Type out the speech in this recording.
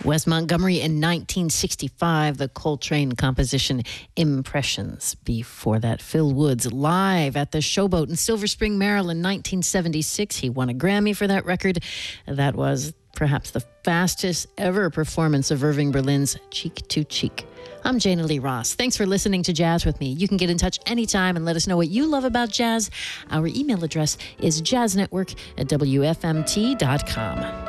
Wes Montgomery in 1965, the Coltrane composition Impressions. Before that, Phil Woods live at the Showboat in Silver Spring, Maryland, 1976. He won a Grammy for that record. That was perhaps the fastest ever performance of Irving Berlin's Cheek to Cheek. I'm Jana Lee Ross. Thanks for listening to Jazz with me. You can get in touch anytime and let us know what you love about jazz. Our email address is jazznetwork@wfmt.com.